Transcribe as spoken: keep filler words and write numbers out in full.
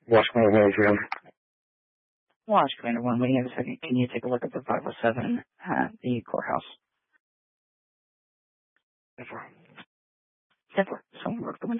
Watch my way again. Watch, Commander One. Wait a second. Can you take a look at the five oh seven at the courthouse? Never. Never. Someone broke the window.